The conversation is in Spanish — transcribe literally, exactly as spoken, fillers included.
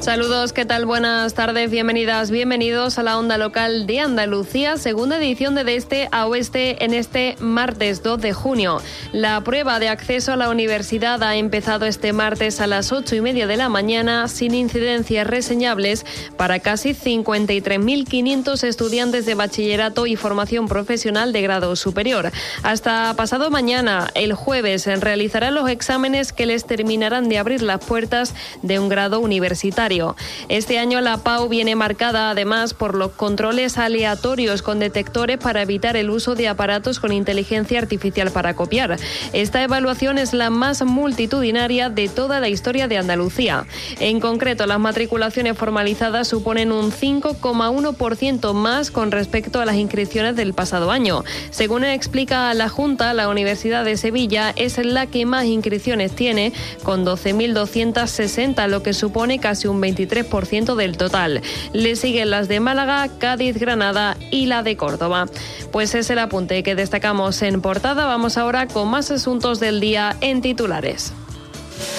Saludos, ¿qué tal? Buenas tardes, bienvenidas, bienvenidos a la Onda Local de Andalucía, segunda edición de De Este a Oeste en este martes dos de junio. La prueba de acceso a la universidad ha empezado este martes a las ocho y media de la mañana sin incidencias reseñables para casi cincuenta y tres mil quinientos estudiantes de bachillerato y formación profesional de grado superior. Hasta pasado mañana, el jueves, realizarán los exámenes que les terminarán de abrir las puertas de un grado universitario. Este año la P A U viene marcada además por los controles aleatorios con detectores para evitar el uso de aparatos con inteligencia artificial para copiar. Esta evaluación es la más multitudinaria de toda la historia de Andalucía. En concreto, las matriculaciones formalizadas suponen un cinco coma uno por ciento más con respecto a las inscripciones del pasado año. Según explica la Junta, la Universidad de Sevilla es la que más inscripciones tiene, con doce mil doscientas sesenta, lo que supone casi un veintitrés por ciento del total. Le siguen las de Málaga, Cádiz, Granada y la de Córdoba. Pues es el apunte que destacamos en portada. Vamos ahora con más asuntos del día en titulares.